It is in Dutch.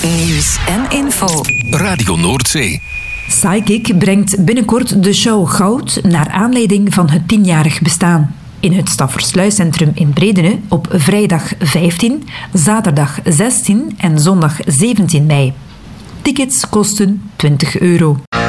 Nieuws en info. Radio Noordzee. Psychic brengt binnenkort de show Goud naar aanleiding van het 10-jarig bestaan. In het Staffersluiscentrum in Bredene op vrijdag 15, zaterdag 16 en zondag 17 mei. Tickets kosten €20.